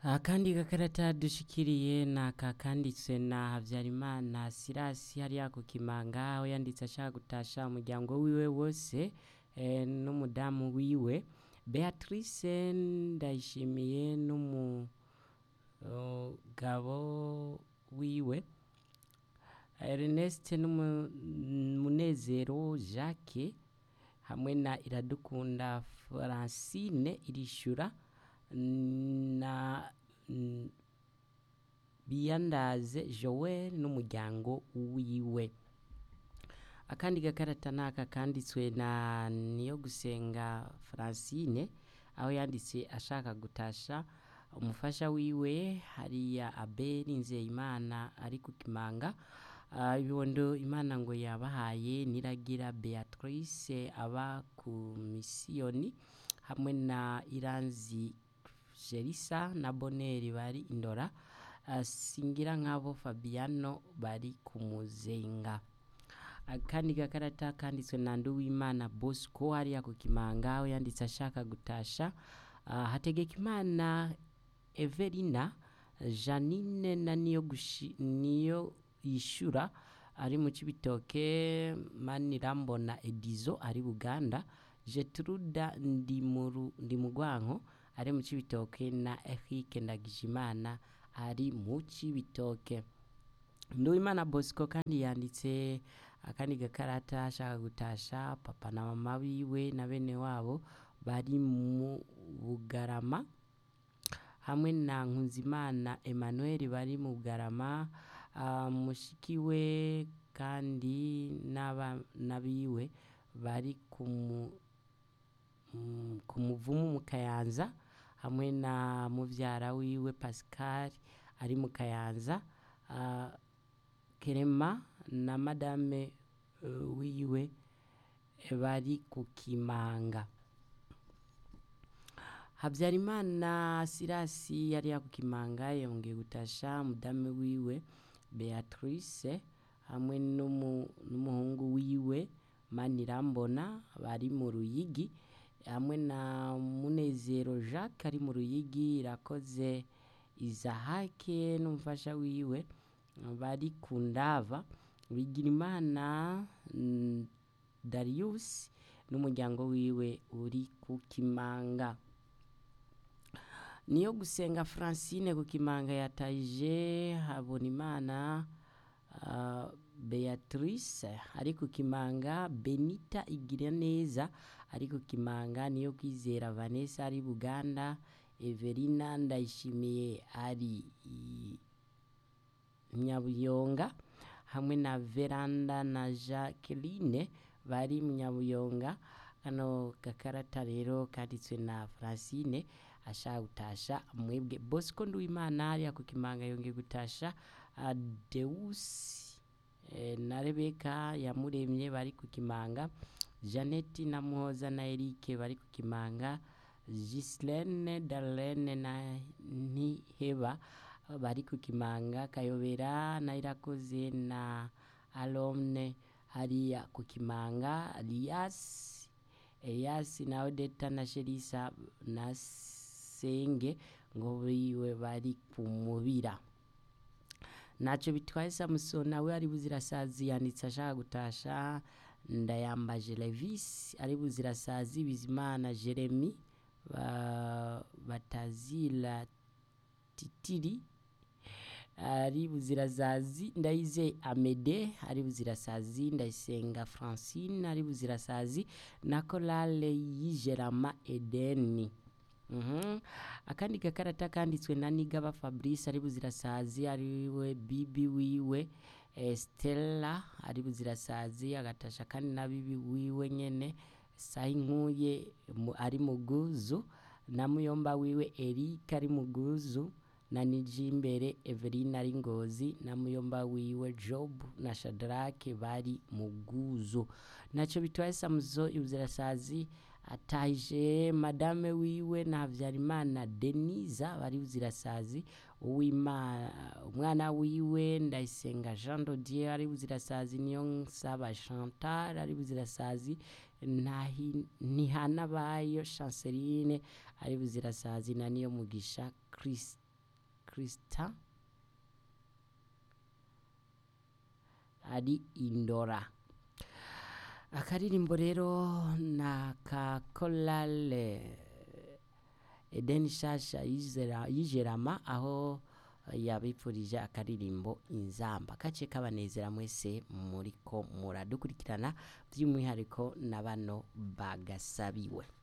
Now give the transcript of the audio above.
Akandi gakarata dushikiriye naka kanditswe na Havyarimana Sirasi hariya ku Kimanga aho yanditse ashaka gutasha umuryango wiwe wose n'umudamu wiwe Beatrice Ndayishimiye n'umugabo wiwe Ernest n'Umunezero Jacques hamwe na Iradukunda Francine irishura na Biyandaze Joel n'umuryango wiwe. Akandi gakarata naka kanditswe na Niyogusenga Francine aho yanditse ashaka gutasha umufasha wiwe hariya Abeli Nzeyimana ari ku Kimanga. Ibibondo Imana ngo yabahaye Niragira Beatrice aba ku misiyoni hamwe na Iranzi Jerisa na Boneri bari Indora, Singira nkabo Fabiano bari ku Muzenga. Akandi gakarata kanditswe na Nduwimana Bosco hariya ku Kimanga aho yanditse ashaka gutasha Hategekimana Everina Janine na niyo yishura ari mu Cibitoke, Manirambona Edizo ari Buganda, Jetruda Ndimugwanko ari mu Cibitoke na Eric Ndagijimana ari mu Cibitoke. Nduwimana Bosco kandi yanditse akandi gakarata ashaka gutasha papa na mama biwe na bene wabo bari mu Bugarama hamwe na Nkunzimana Emmanuel bari mu Bugarama, mushikiwe kandi nabiwe bari ku Muvumu mu Kayanza hamwe na muvyara wiwe Pascal ari mu Kayanza, Kerema na madame wiwe bari ku Kimanga. Havyarimana Sirasi yari ku Kimanga yongeye gutasha mudame wiwe Beatrice hamwe n'umuhungu wiwe Manirambona bari mu Ruyigi hamwe na Munezero Jacques ari mu Ruyigi, Irakoze Izahake n'umufasha wiwe bari ku Ndava, Bigirimana Darius n'umuryango wiwe uri ku Kimanga. Niyogusenga Francine ku Kimanga yataje Habonimana Beatrice ari ku Kimanga, Benita Igiraneza ari ku Kimanga, Niyokwizera Vanessa ari Buganda, Everina Ndayishimiye ari Nyabuyonga hamwe na Veranda na Jacqueline bari mu Nyabuyonga. Kano gakarata rero kanditswe na Francine ashaka gutasha mwebwe Bosco Nduwimana ari ku Kimanga yongeye gutasha Deus na Rebeka Yamuremye bari ku Kimanga, Janet na Muhoza na Eric bari ku Kimanga, Gislaine Darlene na Ntiheba bari ku Kimanga, Kayobera na Irakoze na Alomne hariya ku Kimanga, Elias na Odeta na Sherisa na Senge ngo biwe bari ku Mubira. Naco bitwaye Samson nawe ari Buzirasazi yanditse ashaka gutasha Ndayambaje Levis ari Buzirasazi, Bizimana Jeremy Batazila Titiri ari Buzirasazi, Ndayize Amede ari Buzirasazi, Ndayisenga Francine ari Buzirasazi na Korale Yijerama Edeni. Akandi gakarata kanditswe na Nigaba Fabrice ari Buzirasazi ariwe bibi wiwe Stella ari Buzirasazi, agatasha kandi na bibi wiwe nyene Sayinkuye ari Muguzu na muyomba wiwe Eric ari Muguzu, na Nijimbere Evelina ari Ngozi na muyomba wiwe Job na Shadrake bari Muguzu. Naco bitwaye Samzo Buzirasazi ataje madame wiwe na Havyarimana Deniza bari Buzirasazi, umwana wiwe Ndayisenga Jean Dodier ari Buzirasazi, niyo nsaba Chantal ari Buzirasazi, Ntihanabayo Chanceline ari Buzirasazi na niyo mugisha Christian ari Indora. Akaririmbo rero na ka korale Edeni Shasha yijerama aho yabipfurije akaririmbo Inzamba kace kabanezera mwese muriko muradukurikirana by'umwihariko na bano bagasabiwe.